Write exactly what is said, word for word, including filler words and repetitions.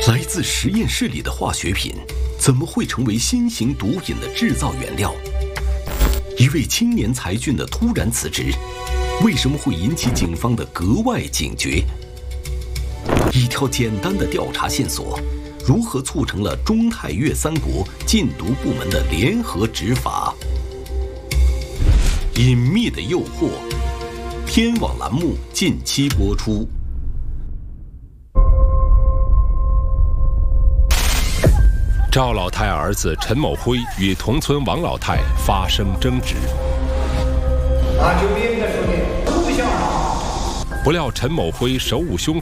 来自实验室里的化学品，怎么会成为新型毒品的制造原料？一位青年才俊的突然辞职，为什么会引起警方的格外警觉？一条简单的调查线索，如何促成了中泰粤三国禁毒部门的联合执法？隐秘的诱惑，天网栏目近期播出。 赵老太儿子陈某辉与同村王老太发生争执， 啊，就别跟他说的，不像啊。 不料陈某辉手捂胸